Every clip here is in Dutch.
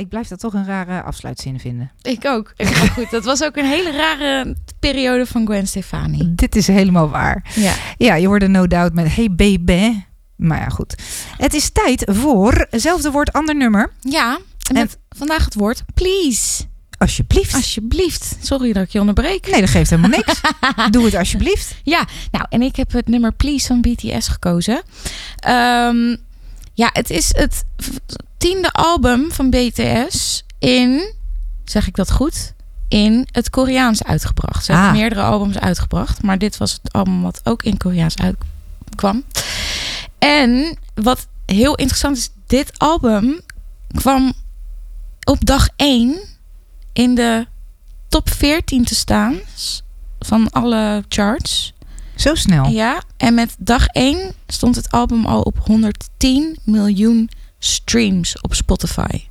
blijf dat toch een rare afsluitzin vinden. Ik ook. Goed, dat was ook een hele rare periode van Gwen Stefani. Dit is helemaal waar. Ja, je hoorde No Doubt met Hey Baby. Maar ja, goed. Het is tijd voor hetzelfde woord, ander nummer. Ja, en met vandaag het woord please. Alsjeblieft. Sorry dat ik je onderbreek. Nee, dat geeft helemaal niks. Doe het alsjeblieft. Ja, nou, en ik heb het nummer Please van BTS gekozen. Het is het 10e album van BTS in, zeg ik dat goed, in het Koreaans uitgebracht. Ze hebben meerdere albums uitgebracht, maar dit was het album wat ook in Koreaans uitkwam. En wat heel interessant is, dit album kwam op dag 1 in de top 14 te staan van alle charts. Zo snel? Ja, en met dag 1 stond het album al op 110 miljoen streams op Spotify.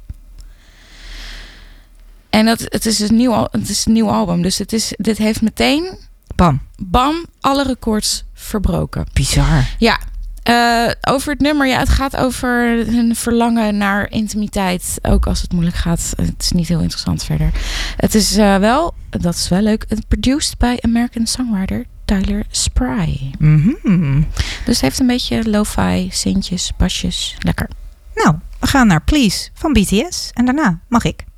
En het is een nieuw album, dus dit heeft meteen bam, alle records verbroken. Bizar. Ja. Over het nummer, het gaat over hun verlangen naar intimiteit. Ook als het moeilijk gaat. Het is niet heel interessant verder. Het is dat is wel leuk, produced by American songwriter Tyler Spry. Mm-hmm. Dus het heeft een beetje lo-fi, zintjes, basjes. Lekker. Nou, we gaan naar Please van BTS. En daarna mag ik.